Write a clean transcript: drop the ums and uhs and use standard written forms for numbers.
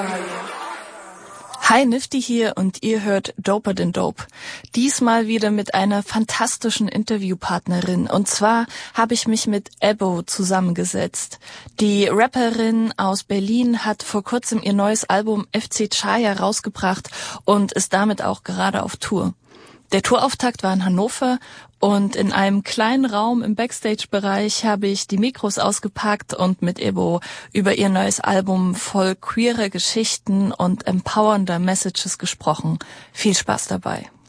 Hi, Nifty hier und ihr hört Doper than Dope. Diesmal wieder mit einer fantastischen Interviewpartnerin. Und zwar habe ich mich mit Ebbo zusammengesetzt. Die Rapperin aus Berlin hat vor kurzem ihr neues Album FC Chaya rausgebracht und ist damit auch gerade auf Tour. Der Tourauftakt war in Hannover und in einem kleinen Raum im Backstage-Bereich habe ich die Mikros ausgepackt und mit Ebbo über ihr neues Album voll queerer Geschichten und empowernder Messages gesprochen. Viel Spaß dabei.